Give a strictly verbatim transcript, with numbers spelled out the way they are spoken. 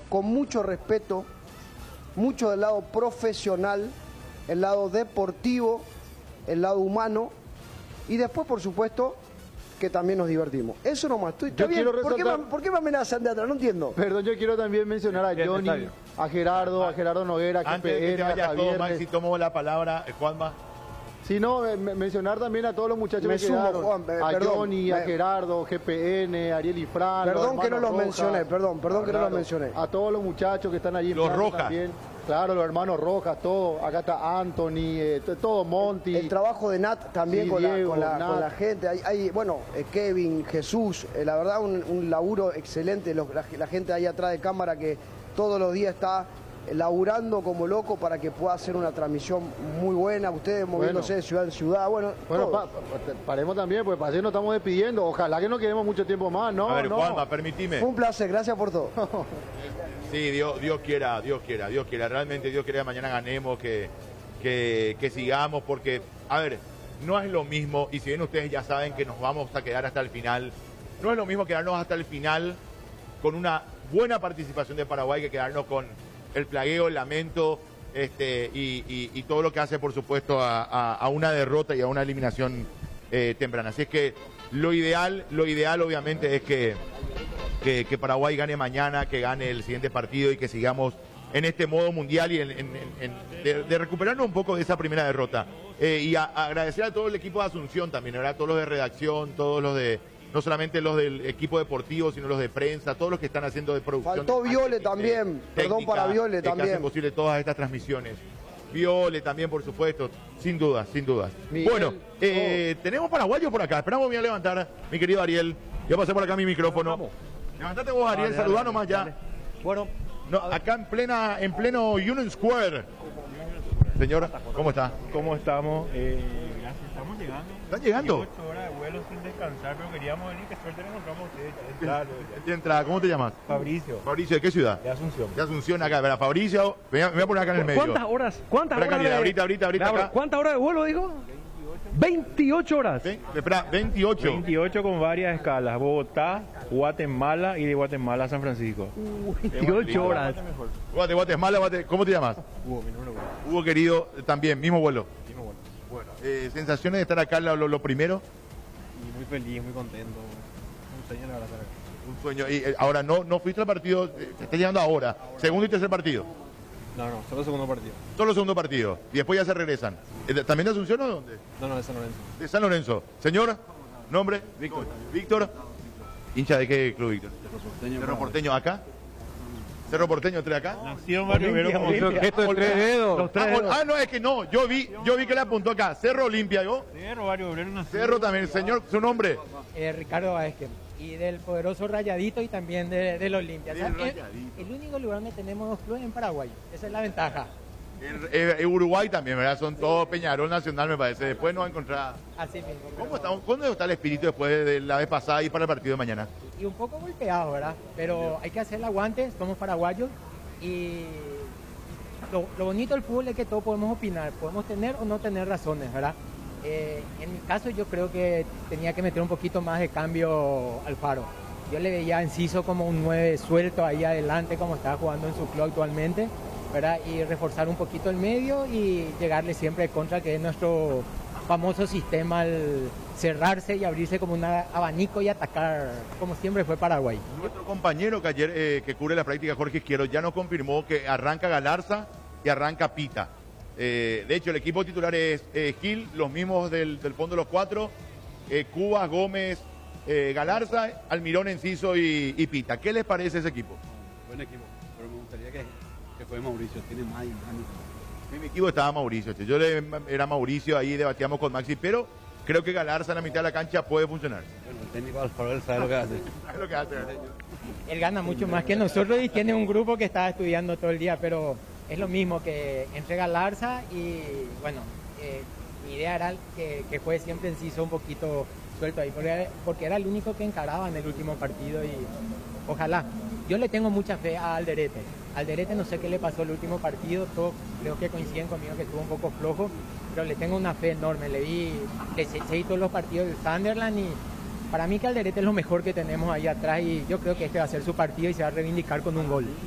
con mucho respeto, mucho del lado profesional, el lado deportivo, el lado humano, y después, por supuesto, que también nos divertimos. Eso nomás. Estoy, está Yo bien. quiero ¿Por, qué resaltar- me, ¿Por qué me amenazan de atrás? No entiendo. Perdón, yo quiero también mencionar a Bien, está Johnny, bien. a Gerardo, a Gerardo Noguera, a Antes de que te G P N, a vayas todo, Javier. Maxi, tomo la palabra, eh, Juanma. Si no, eh, me- mencionar también a todos los muchachos Me que sumo, quedaron. Juan, eh, a perdón, Johnny, a me- Gerardo, G P N, Ariel y Fran. Perdón los que no hermanos los Rojas. mencioné, perdón, perdón que no los Claro, mencioné. A todos los muchachos que están allí en Los Francia Rojas. también. Claro, los hermanos Rojas, todo. Acá está Anthony, eh, t- todo Monty. El trabajo de Nat también Sí, con, la, Diego, con, la, Nat. con la gente. Hay, hay, bueno, eh, Kevin, Jesús, eh, la verdad un, un laburo excelente. Los- la, la gente ahí atrás de cámara que todos los días está eh, laburando como loco para que pueda hacer una transmisión muy buena. Ustedes moviéndose de ciudad en ciudad. Bueno, Bueno, todo. pa- pa- paremos también, pues para eso nos estamos despidiendo. Ojalá que no quedemos mucho tiempo más, ¿no? A ver, no. Juanma, permitime. Fue un placer, gracias por todo. Sí, Dios, Dios quiera, Dios quiera, Dios quiera. Realmente Dios quiera que mañana ganemos, que, que, que sigamos, porque, a ver, no es lo mismo, y si bien ustedes ya saben que nos vamos a quedar hasta el final, no es lo mismo quedarnos hasta el final con una buena participación de Paraguay que quedarnos con el plagueo, el lamento, este, y, y- y todo lo que hace, por supuesto, a, a- a una derrota y a una eliminación eh, temprana. Así es que lo ideal, lo ideal obviamente es que que, que Paraguay gane mañana, que gane el siguiente partido y que sigamos en este modo mundial y en, en- en- en- de, de recuperarnos un poco de esa primera derrota. Eh, y a- agradecer a todo el equipo de Asunción también, ¿verdad? Todos los de redacción, todos los de, no solamente los del equipo deportivo, sino los de prensa, todos los que están haciendo de producción. Faltó de Viole marketing, también, de perdón técnica, para Viole eh, que también. hacen posible todas estas transmisiones. Viole también, por supuesto, sin dudas, sin dudas. Miguel, Bueno, eh, tenemos paraguayos por acá. Esperamos, voy a levantar, mi querido Ariel. Ya pasé por acá mi micrófono. Levantate vos, Ariel, saludá nomás ya. Bueno, No, acá en plena, en pleno Union Square. Señor, ¿cómo está? ¿Cómo estamos? Eh, gracias, estamos llegando. ¿Están llegando? ocho horas de vuelo sin descansar, pero queríamos venir, qué suerte le encontramos a ustedes. Claro, De entrada, ¿cómo te llamas? Fabricio, Fabricio, ¿de qué ciudad? de Asunción. De Asunción, acá, ¿verdad? Fabricio, me voy a- me voy a poner acá en el medio. ¿cuántas horas? ¿Cuántas Espera, horas? Candida, de- ahorita, ahorita, ahorita Laura, acá. ¿cuántas horas de vuelo dijo? veintiocho horas. Ven, espera, veintiocho. veintiocho con varias escalas, Bogotá, Guatemala y de Guatemala a San Francisco. veintiocho horas. Guate, Guatemala, Guate- ¿cómo te llamas? Hugo, mi nombre es Hugo, querido, eh, también, mismo vuelo. Hugo. Bueno, eh, sensaciones de estar acá, lo, lo- lo primero, Y muy feliz, muy contento. Un sueño la verdad estar aquí. un sueño. Y eh, ahora, no, no fuiste al partido, eh, te está llegando ahora. Segundo y tercer partido. No, no, solo segundo partido. Solo segundo partido. Y después ya se regresan. Eh, de- ¿También de Asunción o de dónde? No, no, de San Lorenzo. De San Lorenzo. Señor, nombre. Víctor. Víctor. ¿Hincha de qué club, Víctor? Cerro Porteño. ¿Acá? Cerro Porteño, ¿entre acá? Nació en Barrio Obrero como Olimpia. Esto es tres dedos. Los tres Ah, dedos. ah, no, es que no. Yo vi, yo vi que le apuntó acá. Cerro Olimpia, ¿yo? Cerro, Barrio Obrero nació. Cerro también. Señor, su nombre. Eh, Ricardo Vázquez, y del poderoso Rayadito y también de, del Olimpia. Del O sea, que Rayadito. el único lugar donde tenemos dos clubes en Paraguay. Esa es la ventaja. En, eh, en Uruguay también, ¿verdad? Son todos Peñarol Nacional, me parece. Después nos va a encontrar. Así mismo. ¿Cómo está, ¿Cuándo está el espíritu después de la vez pasada y para el partido de mañana? Y un poco golpeado, ¿verdad? Pero hay que hacer el aguante, somos paraguayos y lo, lo bonito del fútbol es que todos podemos opinar, podemos tener o no tener razones, ¿verdad? Eh, en mi caso yo creo que tenía que meter un poquito más de cambio al Faro. Yo le veía a Enciso como un nueve suelto ahí adelante, como estaba jugando en su club actualmente, ¿verdad? Y reforzar un poquito el medio y llegarle siempre de contra, que es nuestro famoso sistema al cerrarse y abrirse como un abanico y atacar, como siempre fue Paraguay. Nuestro compañero que ayer eh, que cubre la práctica, Jorge Izquierdo, ya nos confirmó que arranca Galarza y arranca Pita. Eh, de hecho, el equipo titular es eh, Gil, los mismos del, del fondo de los cuatro, eh, Cubas, Gómez, eh, Galarza, Almirón, Enciso y, y Pita. ¿Qué les parece ese equipo? Buen equipo, pero me gustaría que, que fue Mauricio, tiene más dinámica. En mi equipo estaba Mauricio, che. Yo le, era Mauricio, ahí debatíamos con Maxi, pero creo que Galarza en la mitad de la cancha puede funcionar. Bueno, el técnico Alfaro él sabe lo que hace. Es lo que hace. Él gana mucho más que nosotros y tiene un grupo que está estudiando todo el día, pero es lo mismo que entre Galarza y, bueno, eh, mi idea era que, que fue siempre Enciso un poquito suelto ahí, porque, porque era el único que encaraba en el último partido y ojalá. Yo le tengo mucha fe a Alderete. Alderete no sé qué le pasó el último partido, todos creo que coinciden conmigo que estuvo un poco flojo, pero le tengo una fe enorme. Le vi, le seguí todos los partidos del Sunderland y para mí que Alderete es lo mejor que tenemos ahí atrás y yo creo que este va a ser su partido y se va a reivindicar con un gol.